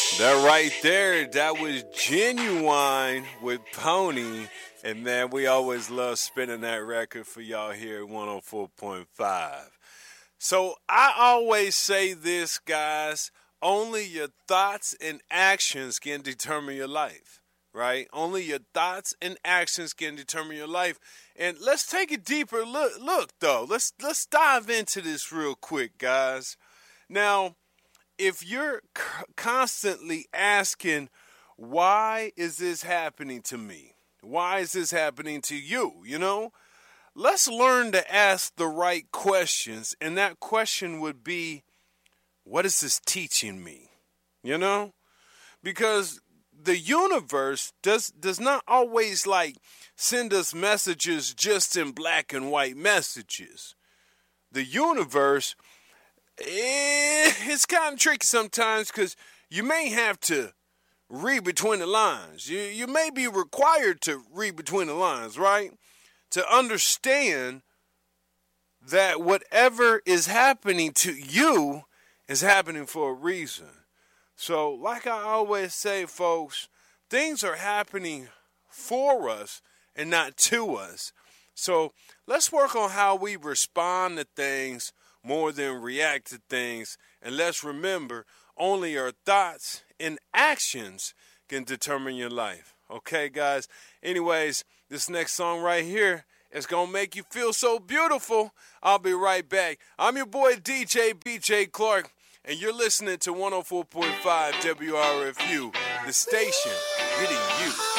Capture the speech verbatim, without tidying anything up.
That right there, that was Genuine with Pony. And man, we always love spinning that record for y'all here at one oh four point five. So I always say this, guys, only your thoughts and actions can determine your life, right? Only your thoughts and actions can determine your life. And let's take a deeper look, look though. Let's let's dive into this real quick, guys. Now, if you're c- constantly asking, why is this happening to me? Why is this happening to you? You know, let's learn to ask the right questions. And that question would be, what is this teaching me? You know, because the universe does does not always like send us messages just in black and white messages. The universe, eh, it's kind of tricky sometimes because you may have to read between the lines. You you may be required to read between the lines, right? To understand that whatever is happening to you is happening for a reason. So, like I always say, folks, things are happening for us and not to us. So, let's work on how we respond to things more than react to things. And let's remember, only our thoughts and actions can determine your life. Okay, guys? Anyways, this next song right here is going to make you feel so beautiful. I'll be right back. I'm your boy D J B J Clark, and you're listening to one oh four point five W R F U, the station hitting you.